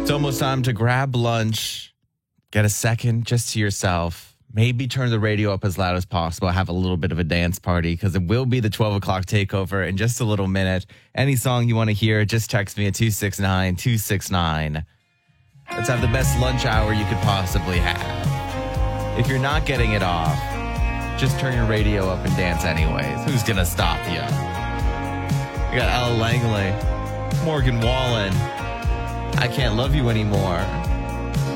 It's almost time to grab lunch, get a second just to yourself. Maybe turn the radio up as loud as possible. Have a little bit of a dance party because it will be the 12 o'clock takeover in just a little minute. Any song you want to hear, just text me at 269-269. Let's have the best lunch hour you could possibly have. If you're not getting it off, just turn your radio up and dance anyways. Who's going to stop you? We got Ella Langley, Morgan Wallen. I Can't Love You Anymore.